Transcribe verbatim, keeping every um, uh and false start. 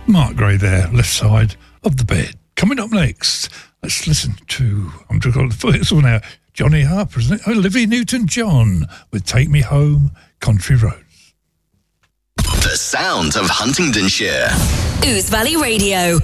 Mark Gray there, left side of the bed. Coming up next, let's listen to, I'm just going to this one now, Johnny Harper, isn't it? Olivia Newton-John with Take Me Home, Country Roads. The sound of Huntingdonshire. Ouse Valley Radio.